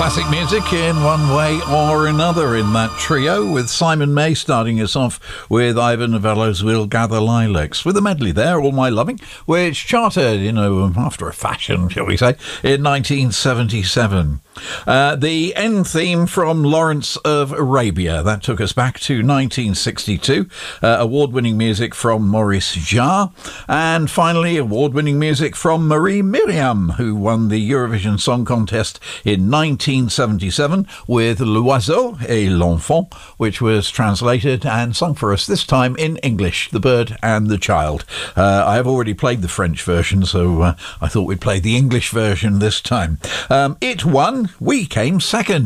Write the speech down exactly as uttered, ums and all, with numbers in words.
classic music in one way or another in that trio, with Simon May starting us off with Ivor Novello's We'll Gather Lilacs, with a medley there, All My Loving, which charted, you know, after a fashion, shall we say, in nineteen seventy-seven. Uh, the end theme from Lawrence of Arabia, that took us back to nineteen sixty-two. Uh, award-winning music from Maurice Jarre. And finally, award-winning music from Marie Myriam, who won the Eurovision Song Contest in nineteen seventy-seven with L'Oiseau et l'Enfant, which was translated and sung for us this time in English, The Bird and the Child. Uh, I have already played the French version, so uh, I thought we'd play the English version this time. Um, it won. We came second.